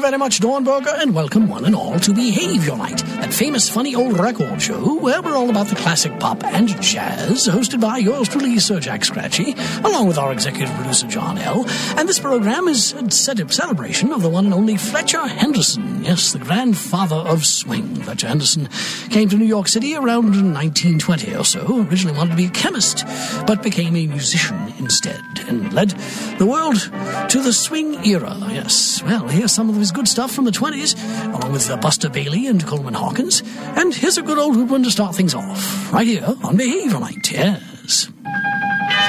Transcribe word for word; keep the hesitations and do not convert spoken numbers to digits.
very much, Dawn Berger, and welcome one and all to Behavior Night, that famous funny old record show where we're all about the classic pop and jazz, hosted by yours truly, Sir Jack Scratchy, along with our executive producer, John L. And this program is a celebration of the one and only Fletcher Henderson, yes, the grandfather of swing. Fletcher Henderson came to New York City around nineteen twenty or so, originally wanted to be a chemist, but became a musician instead, and led the world to the swing era, yes. Well, here's some of his good stuff from the twenties, along with uh, Buster Bailey and Coleman Hawkins. And here's a good old one to start things off, right here on Behavior Night, yes.